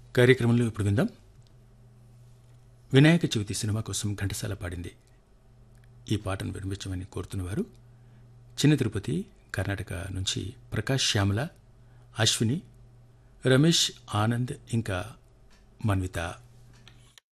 కార్యక్రమంలో ఇప్పుడు విందాం. వినాయక చవితి సినిమా కోసం ఘంటసాల పాడింది. ఈ పాటను వినిపించమని కోరుతున్నవారు చిన్న తిరుపతి, కర్ణాటక నుంచి ప్రకాష్ శ్యామల, అశ్విని, రమేష్, ఆనంద్ ఇంకా మన్విత.